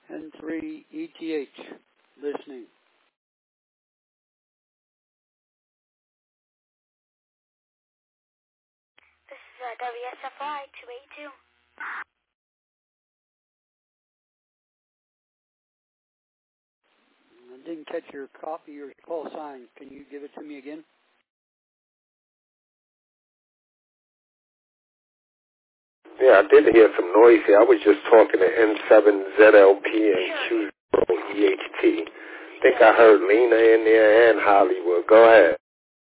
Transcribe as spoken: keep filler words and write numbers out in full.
N three E T H, listening. This is uh, W S F Y two eighty-two. I didn't catch your copy or call sign. Can you give it to me again? Yeah, I did hear some noise here. I was just talking to N seven Z L P and Q zero E H T. I think I heard Lena in there and Hollywood. Go ahead.